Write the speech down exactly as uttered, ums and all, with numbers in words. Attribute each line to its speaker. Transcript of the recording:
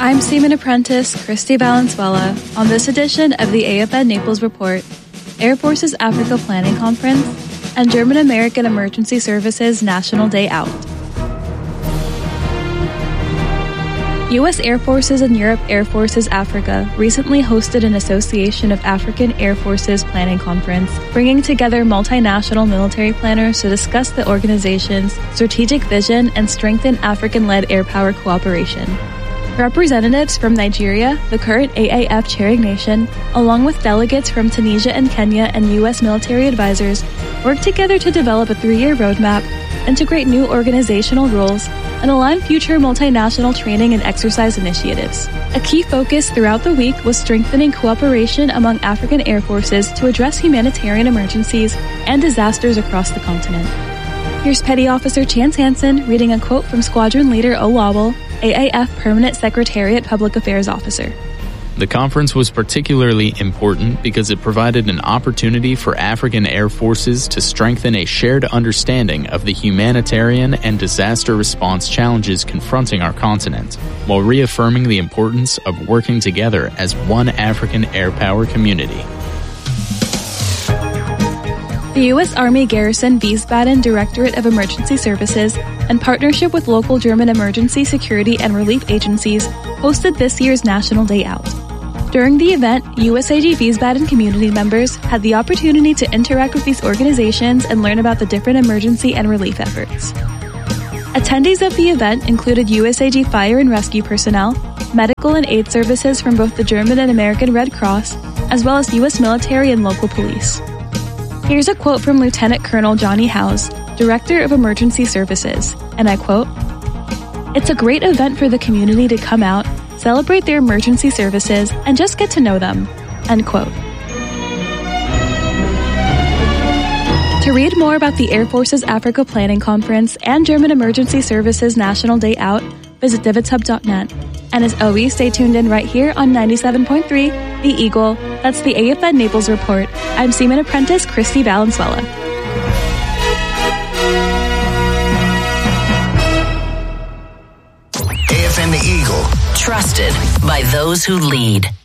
Speaker 1: I'm Seaman Apprentice Christy Valenzuela on this edition of the A F N Naples Report, Air Force's Africa Planning Conference, and German American Emergency Services National Day Out. U S Air Forces and Europe Air Forces Africa recently hosted an Association of African Air Forces Planning Conference, bringing together multinational military planners to discuss the organization's strategic vision and strengthen African-led air power cooperation. Representatives from Nigeria, the current A A F chairing nation, along with delegates from Tunisia and Kenya and U S military advisors, worked together to develop a three-year roadmap, integrate new organizational roles, and align future multinational training and exercise initiatives. A key focus throughout the week was strengthening cooperation among African air forces to address humanitarian emergencies and disasters across the continent. Here's Petty Officer Chance Hansen reading a quote from Squadron Leader Owawel, A A F Permanent Secretariat Public Affairs Officer.
Speaker 2: The conference was particularly important because it provided an opportunity for African air forces to strengthen a shared understanding of the humanitarian and disaster response challenges confronting our continent, while reaffirming the importance of working together as one African air power community.
Speaker 1: The U S Army Garrison Wiesbaden Directorate of Emergency Services, in partnership with local German emergency security and relief agencies, hosted this year's National Day Out. During the event, U S A G Wiesbaden community members had the opportunity to interact with these organizations and learn about the different emergency and relief efforts. Attendees of the event included U S A G fire and rescue personnel, medical and aid services from both the German and American Red Cross, as well as U S military and local police. Here's a quote from Lieutenant Colonel Johnny Howes, Director of Emergency Services, and I quote, "It's a great event for the community to come out, celebrate their emergency services, and just get to know them," end quote. To read more about the Air Force's Africa Planning Conference and German Emergency Services National Day Out, visit divots hub dot net. And as always, stay tuned in right here on ninety-seven point three, The Eagle. That's the A F N Naples Report. I'm Seaman Apprentice Christy Valenzuela.
Speaker 3: A F N The Eagle. Trusted by those who lead.